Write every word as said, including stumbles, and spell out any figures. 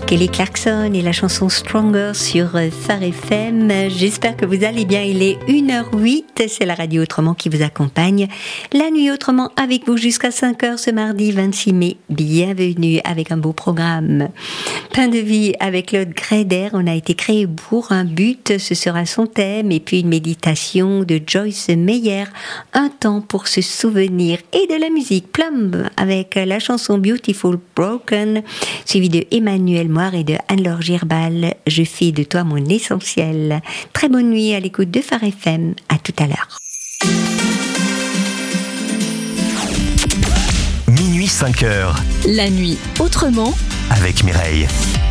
Kelly Clarkson et la chanson Stronger sur Phare F M. J'espère que vous allez bien. Il est une heure huit, c'est la radio Autrement qui vous accompagne. La nuit Autrement avec vous jusqu'à cinq heures ce mardi vingt-six mai. Bienvenue avec un beau programme. Pain de vie avec Claude Greider. On a été créé pour un but, ce sera son thème. Et puis une méditation de Joyce Meyer. Un temps pour se souvenir. Et de la musique Plumb avec la chanson Beautiful Broken, suivi de Emmanuel Moire et de Anne-Laure Girbal. Je fais de toi mon essentiel. Très bonne nuit à l'écoute de Phare F M. À tout à l'heure. Minuit cinq heures. La nuit autrement avec Mireille.